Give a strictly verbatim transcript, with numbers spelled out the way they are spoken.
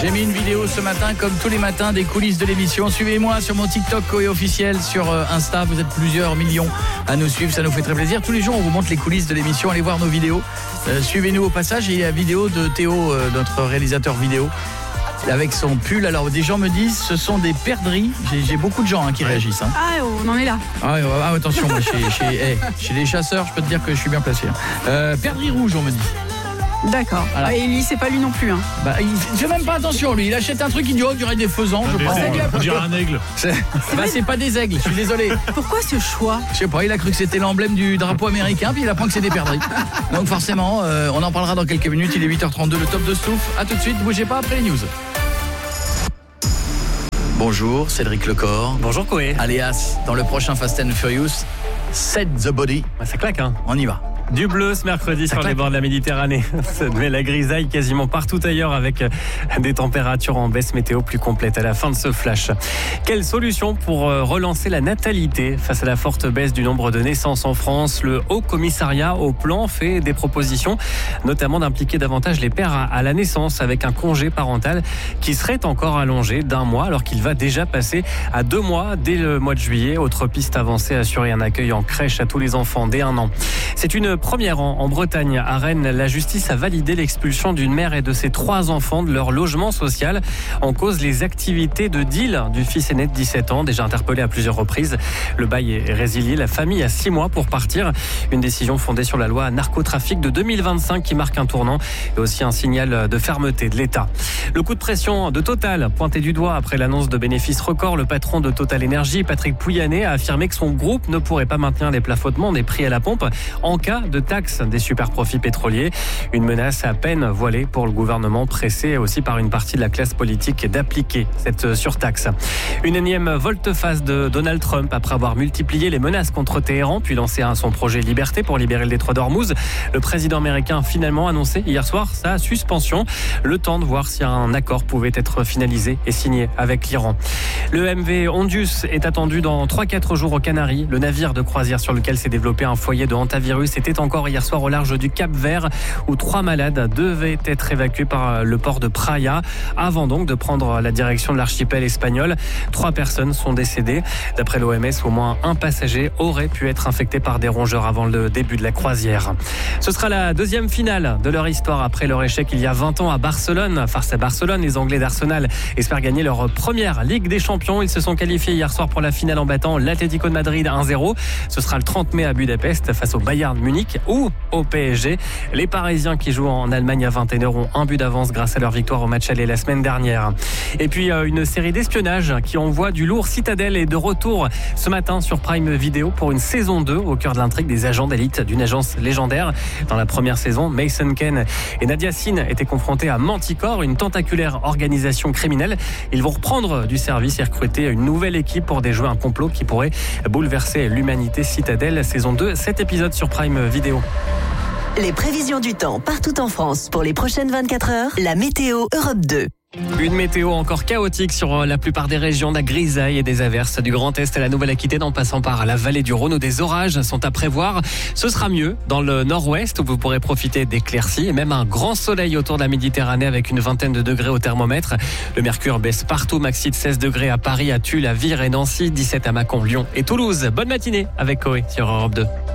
J'ai mis une vidéo ce matin, comme tous les matins, des coulisses de l'émission. Suivez-moi sur mon TikTok Coé officiel, sur Insta. Vous êtes plusieurs millions à nous suivre, ça nous fait très plaisir. Tous les jours, on vous montre les coulisses de l'émission. Allez voir nos vidéos. Euh, suivez-nous au passage. Et il y a la vidéo de Théo, euh, notre réalisateur vidéo, avec son pull. Alors, des gens me disent, ce sont des perdrix. J'ai, j'ai beaucoup de gens hein, qui réagissent. Hein. Ah, on en est là. Ah, ouais, ah attention, moi, chez, chez, hey, chez les chasseurs, je peux te dire que je suis bien placé. Hein. Euh, perdrix rouge, on me dit. D'accord. Voilà. Ah, et lui, c'est pas lui non plus. Hein. Bah, il fait même pas attention, lui. Il achète un truc, il dit, oh, il y aurait des faisans, je pense. On dirait un aigle. C'est, bah, c'est pas des aigles, je suis désolé. Pourquoi ce choix ? Je sais pas, il a cru que c'était l'emblème du drapeau américain, puis il apprend que c'est des perdrix. Donc forcément, euh, on en parlera dans quelques minutes. Il est huit heures trente-deux, le top de Stouff. A tout de suite, bougez pas après les news. Bonjour, Cédric Lecor. Bonjour Coé. Alias, dans le prochain Fast and Furious, Set the Body. Bah, ça claque, hein. On y va. Du bleu ce mercredi Ça sur claque. les bords de la Méditerranée. Mais la grisaille quasiment partout ailleurs avec des températures en baisse, météo plus complète à la fin de ce flash. Quelle solution pour relancer la natalité face à la forte baisse du nombre de naissances en France ? Le Haut Commissariat au Plan fait des propositions, notamment d'impliquer davantage les pères à la naissance avec un congé parental qui serait encore allongé d'un mois alors qu'il va déjà passer à deux mois dès le mois de juillet. Autre piste avancée, assurer un accueil en crèche à tous les enfants dès un an. C'est une première en, en Bretagne. À Rennes, la justice a validé l'expulsion d'une mère et de ses trois enfants de leur logement social. En cause, les activités de deal du fils aîné de dix-sept ans, déjà interpellé à plusieurs reprises. Le bail est résilié. La famille a six mois pour partir. Une décision fondée sur la loi narcotrafic de deux mille vingt-cinq qui marque un tournant et aussi un signal de fermeté de l'État. Le coup de pression de Total, pointé du doigt après l'annonce de bénéfices records, le patron de Total Énergie, Patrick Pouyanné, a affirmé que son groupe ne pourrait pas maintenir les plafonnements des prix à la pompe en cas de taxe des super profits pétroliers. Une menace à peine voilée pour le gouvernement, pressé aussi par une partie de la classe politique d'appliquer cette surtaxe. Une énième volte-face de Donald Trump après avoir multiplié les menaces contre Téhéran puis lancé son projet Liberté pour libérer le détroit d'Ormuz. Le président américain a finalement annoncé hier soir sa suspension, le temps de voir si un accord pouvait être finalisé et signé avec l'Iran. Le M V Ondius est attendu dans trois à quatre jours aux Canaries. Le navire de croisière sur lequel s'est développé un foyer de hantavirus était encore hier soir au large du Cap-Vert où trois malades devaient être évacués par le port de Praia avant donc de prendre la direction de l'archipel espagnol. Trois personnes sont décédées. D'après l'O M S, au moins un passager aurait pu être infecté par des rongeurs avant le début de la croisière. Ce sera la deuxième finale de leur histoire après leur échec il y a vingt ans à Barcelone. Face à Barcelone, les Anglais d'Arsenal espèrent gagner leur première Ligue des Champions. Ils se sont qualifiés hier soir pour la finale en battant l'Atlético de Madrid un zéro. Ce sera le trente mai à Budapest face au Bayern Munich ou au P S G. Les Parisiens qui jouent en Allemagne à vingt et une heures ont un but d'avance grâce à leur victoire au match aller la semaine dernière. Et puis euh, une série d'espionnage qui envoie du lourd. Citadel est de retour ce matin sur Prime Video pour une saison deux au cœur de l'intrigue des agents d'élite d'une agence légendaire. Dans la première saison, Mason Ken et Nadia Sin étaient confrontés à Manticore, une tentaculaire organisation criminelle. Ils vont reprendre du service et recruter une nouvelle équipe pour déjouer un complot qui pourrait bouleverser l'humanité. Citadel, saison deux, sept épisodes sur Prime Video. Les prévisions du temps partout en France pour les prochaines vingt-quatre heures. La météo Europe deux. Une météo encore chaotique sur la plupart des régions, de la grisaille et des averses du Grand Est à la Nouvelle-Aquitaine en passant par la vallée du Rhône où des orages sont à prévoir. Ce sera mieux dans le nord-ouest où vous pourrez profiter d'éclaircies et même un grand soleil autour de la Méditerranée avec une vingtaine de degrés au thermomètre. Le mercure baisse partout, maxi de seize degrés à Paris, à Tulle, à Vire et Nancy, dix-sept à Mâcon, Lyon et Toulouse. Bonne matinée avec Coé sur Europe deux.